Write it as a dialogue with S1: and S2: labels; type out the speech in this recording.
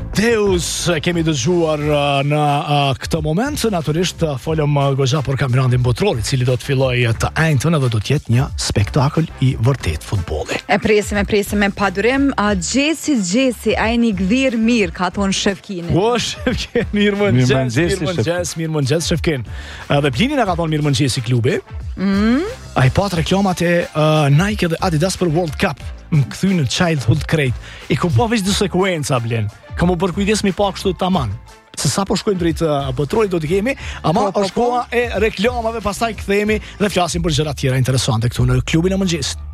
S1: Deus kemi dëgjuar në këtë moment. Natyrisht folëm goxha për kampionatin botror, I cili do të fillojë të enjtën edhe do të jetë një spektakël I vërtet futbolli.
S2: E presim me padurim. Gjesi, ai një gdhir mirë, ka thonë Shefkini.
S1: O, Shefkin, mirëmëngjes Shefkin. Dhe Plini na ka thonë mirëmëngjesi klubi. Ai pat reklamat e Nike dhe Adidas për World Cup. Më kthy në childhood crate. I kom pa veç 2 sekuenca blen. Kam u bërë kujdes mi pak kështu taman. Se sa po shkojmë drejt botrorit do të kemi, ama është koha e reklamave, pastaj kthehemi dhe flasim për gjëra tjera interesante këtu në klubin e mëngjesit.